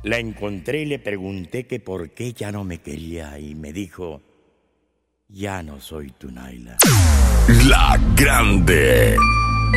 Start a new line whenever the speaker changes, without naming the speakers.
La encontré y le pregunté que por qué ya no me quería y me dijo: ya no soy tu Naila.
La Grande.